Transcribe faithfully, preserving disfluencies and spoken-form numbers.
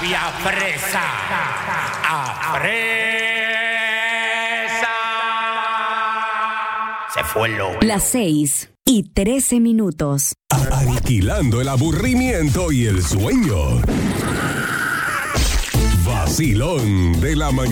sabía fresa. A fresa. Se fue el lobo. Las seis y trece minutos. Aniquilando el aburrimiento y el sueño. Vacilón de la mañana.